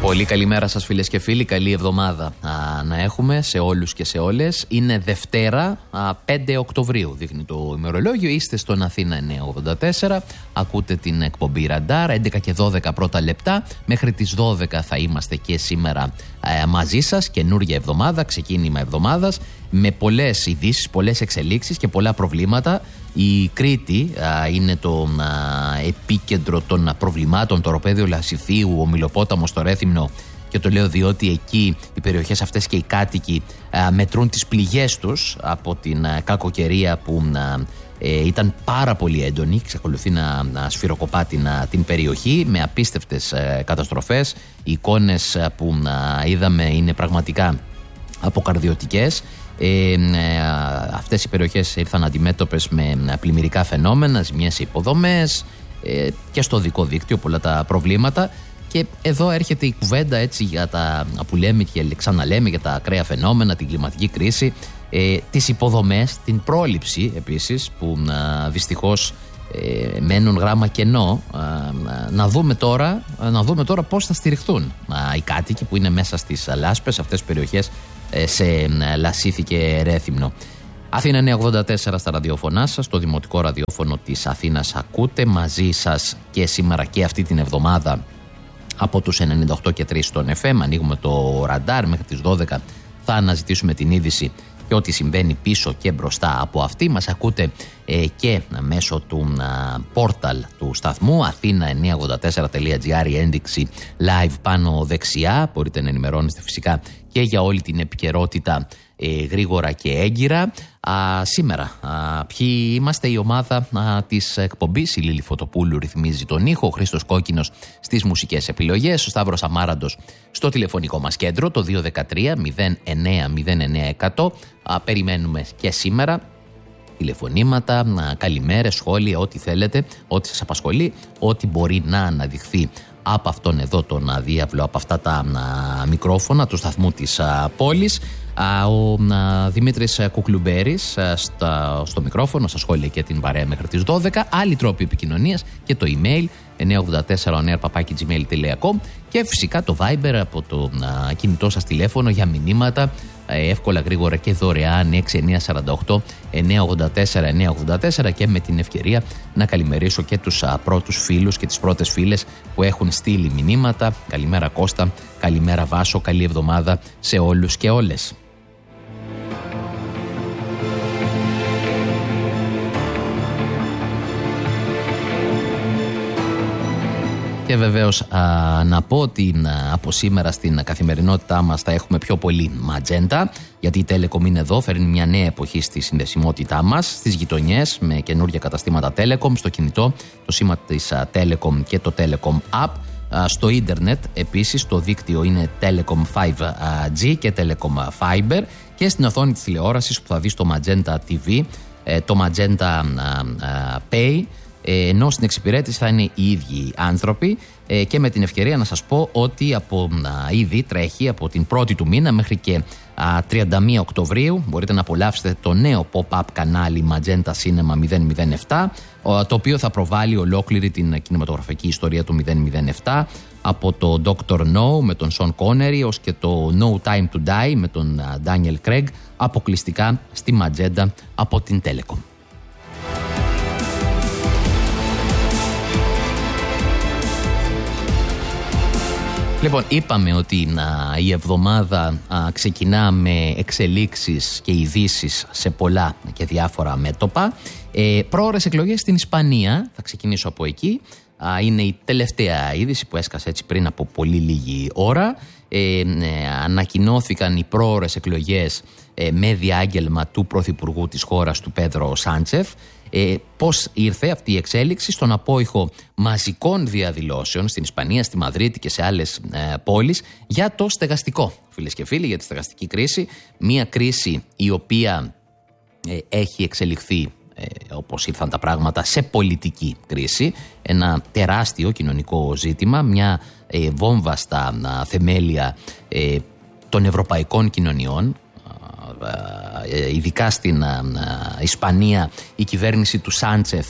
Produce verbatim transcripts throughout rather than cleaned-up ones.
Πολύ καλημέρα σας φίλες και φίλοι, καλή εβδομάδα α, να έχουμε σε όλους και σε όλες. Είναι Δευτέρα, α, πέντε Οκτωβρίου δείχνει το ημερολόγιο, είστε στον Αθήνα εννιακόσια ογδόντα τέσσερα, ακούτε την εκπομπή Ραντάρ, έντεκα και δώδεκα πρώτα λεπτά, μέχρι τις δώδεκα θα είμαστε και σήμερα α, μαζί σας, καινούργια εβδομάδα, ξεκίνημα εβδομάδας, με πολλές ειδήσεις, πολλές εξελίξεις και πολλά προβλήματα. Η Κρήτη α, είναι το α, επίκεντρο των προβλημάτων, το οροπέδιο Λασιθίου, ο Μυλοπόταμος, το Ρέθυμνο, και το λέω διότι εκεί οι περιοχές αυτές και οι κάτοικοι α, μετρούν τις πληγές τους από την α, κακοκαιρία που α, ε, ήταν πάρα πολύ έντονη και εξακολουθεί να, να σφυροκοπά την, α, την περιοχή με απίστευτες α, καταστροφές. Οι εικόνες α, που α, είδαμε είναι πραγματικά αποκαρδιωτικές. Ε, ε, αυτές οι περιοχές ήρθαν αντιμέτωπες με πλημμυρικά φαινόμενα, ζημιές σε υποδομές ε, και στο οδικό δίκτυο, πολλά τα προβλήματα. Και εδώ έρχεται η κουβέντα έτσι για τα που λέμε και ξαναλέμε για τα ακραία φαινόμενα, την κλιματική κρίση, ε, τις υποδομές, την πρόληψη επίσης που ε, δυστυχώς ε, μένουν γράμμα κενό. Ε, να, δούμε τώρα, να δούμε τώρα πώς θα στηριχθούν ε, οι κάτοικοι που είναι μέσα στις λάσπες, αυτές τις περιοχές σε Λασίθι και Ρέθυμνο. Αθήνα εννιακόσια ογδόντα τέσσερα στα ραδιοφωνά σας, το δημοτικό ραδιόφωνο της Αθήνας ακούτε, μαζί σας και σήμερα και αυτή την εβδομάδα από τους ενενήντα οκτώ και τρία στον εφ εμ. Ανοίγουμε το ραντάρ, μέχρι τις δώδεκα θα αναζητήσουμε την είδηση και ό,τι συμβαίνει πίσω και μπροστά από αυτή. Μας ακούτε ε, και μέσω του πόρταλ του σταθμού αθήνα εννιακόσια ογδόντα τέσσερα τελεία τζι άρ, η ένδειξη live πάνω δεξιά. Μπορείτε να ενημερώνεστε φυσικά και για όλη την επικαιρότητα ε, γρήγορα και έγκυρα. Α, σήμερα, α, ποιοι είμαστε? Η ομάδα α, της εκπομπής, η Λίλη Φωτοπούλου ρυθμίζει τον ήχο, ο Χρήστος Κόκκινος στις μουσικές επιλογές, ο Σταύρος Αμάραντος στο τηλεφωνικό μας κέντρο, το δύο ένα τρία μηδέν εννέα μηδέν εννέα εκατό. Α, περιμένουμε και σήμερα τηλεφωνήματα, α, καλημέρες, σχόλια, ό,τι θέλετε, ό,τι σας απασχολεί, ό,τι μπορεί να αναδειχθεί από αυτόν εδώ τον διάβλο, από αυτά τα α, μικρόφωνα του σταθμού της α, πόλης. Ο α, Δημήτρης Κουκλουμπέρης α, στα, στο μικρόφωνο, στα σχόλια και την παρέα μέχρι τις δώδεκα. Άλλοι τρόποι επικοινωνίας και το email εννιακόσια ογδόντα τέσσερα ονέρ παπάκι τζι μέιλ τελεία κομ και φυσικά το Viber από το α, κινητό σας τηλέφωνο για μηνύματα εύκολα, γρήγορα και δωρεάν έξι εννιά τέσσερα οκτώ εννιακόσια ογδόντα τέσσερα εννιακόσια ογδόντα τέσσερα. Και με την ευκαιρία να καλημερίσω και τους α, πρώτους φίλους και τις πρώτες φίλες που έχουν στείλει μηνύματα. Καλημέρα Κώστα, καλημέρα Βάσο, καλή εβδομάδα σε όλους και όλες. Και βεβαίως α, να πω ότι α, από σήμερα στην καθημερινότητά μας θα έχουμε πιο πολύ ματζέντα, γιατί η Telecom είναι εδώ, φέρνει μια νέα εποχή στη συνδεσιμότητά μας, στις γειτονιές με καινούργια καταστήματα Telecom, στο κινητό το σήμα της α, Telecom και το Telecom App. Α, στο ίντερνετ επίσης το δίκτυο είναι Telecom φάιβ τζι και Telecom Fiber, και στην οθόνη της τηλεόρασης που θα δεις το Magenta τι βι, ε, το Magenta α, α, Pay, ενώ στην εξυπηρέτηση θα είναι οι ίδιοι άνθρωποι. Και με την ευκαιρία να σας πω ότι από ήδη τρέχει από την πρώτη του μήνα μέχρι και τριάντα μία Οκτωβρίου μπορείτε να απολαύσετε το νέο pop-up κανάλι Magenta Cinema μηδέν μηδέν επτά, το οποίο θα προβάλλει ολόκληρη την κινηματογραφική ιστορία του μηδέν μηδέν επτά, από το Doctor No με τον Sean Connery ως και το No Time to Die με τον Daniel Craig, αποκλειστικά στη Magenta από την Telecom. Λοιπόν, είπαμε ότι α, η εβδομάδα α, ξεκινά με εξελίξεις και ειδήσεις σε πολλά και διάφορα μέτωπα. Ε, πρόωρες εκλογές στην Ισπανία, θα ξεκινήσω από εκεί. Α, είναι η τελευταία είδηση που έσκασε έτσι πριν από πολύ λίγη ώρα. Ε, ε, ανακοινώθηκαν οι πρόωρες εκλογές ε, με διάγγελμα του Πρωθυπουργού της χώρας, του Πέδρο Σάντσεφ. Ε, πώς ήρθε αυτή η εξέλιξη? Στον απόϊχο μαζικών διαδηλώσεων στην Ισπανία, στη Μαδρίτη και σε άλλες ε, πόλεις για το στεγαστικό, φίλες και φίλοι, για τη στεγαστική κρίση. Μια κρίση η οποία ε, έχει εξελιχθεί, ε, όπως ήρθαν τα πράγματα, σε πολιτική κρίση. Ένα τεράστιο κοινωνικό ζήτημα, μια ε, βόμβα στα ε, θεμέλια ε, των ευρωπαϊκών κοινωνιών. Ειδικά στην Ισπανία η κυβέρνηση του Σάντσεφ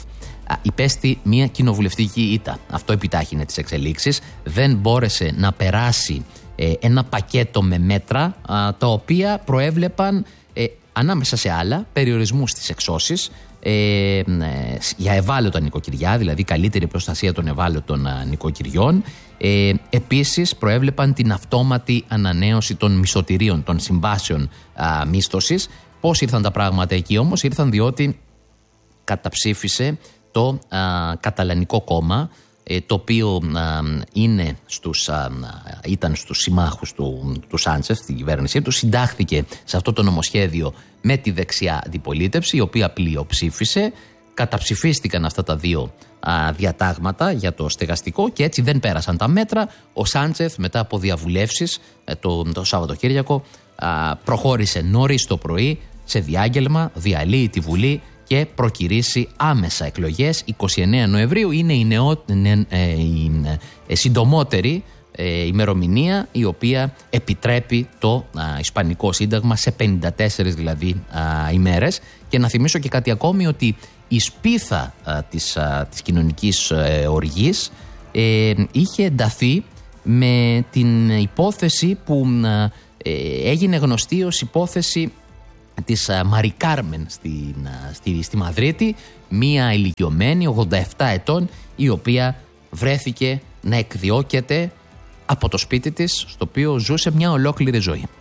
υπέστη μια κοινοβουλευτική ήττα. Αυτό επιτάχυνε τις εξελίξεις. Δεν μπόρεσε να περάσει ε, ένα πακέτο με μέτρα α, τα οποία προέβλεπαν ε, ανάμεσα σε άλλα περιορισμούς στις εξώσεις ε, ε, για ευάλωτα νοικοκυριά, δηλαδή καλύτερη προστασία των ευάλωτων α, νοικοκυριών. Ε, επίσης προέβλεπαν την αυτόματη ανανέωση των μισθωτηρίων, των συμβάσεων α, μίσθωσης. Πώς ήρθαν τα πράγματα εκεί όμως? Ήρθαν διότι καταψήφισε το α, Καταλανικό κόμμα, ε, το οποίο α, είναι στους, α, ήταν στους συμμάχους του, του Σάντσεφ, στην κυβέρνησή του, συντάχθηκε σε αυτό το νομοσχέδιο με τη δεξιά αντιπολίτευση, η οποία πλειοψήφισε. Καταψηφίστηκαν αυτά τα δύο α, διατάγματα για το στεγαστικό και έτσι δεν πέρασαν τα μέτρα. Ο Σάντσεφ, μετά από διαβουλεύσεις ε, το, το Σαββατοκύριακο, α, προχώρησε νωρίς το πρωί σε διάγγελμα, διαλύει τη Βουλή και προκηρύσει άμεσα εκλογές. εικοστή ενάτη Νοεμβρίου είναι η, νεό, νε, ε, η ε, συντομότερη ε, ημερομηνία η οποία επιτρέπει το α, Ισπανικό Σύνταγμα σε πενήντα τέσσερις δηλαδή α, ημέρες. Και να θυμίσω και κάτι ακόμη, ότι η σπίθα α, της, α, της κοινωνικής ε, οργής ε, είχε ενταθεί με την υπόθεση που α, ε, έγινε γνωστή ως υπόθεση της Μαρί Κάρμεν στη, στη, στη Μαδρίτη, μία ηλικιωμένη ογδόντα επτά ετών, η οποία βρέθηκε να εκδιώκεται από το σπίτι της, στο οποίο ζούσε μια ολόκληρη ζωή.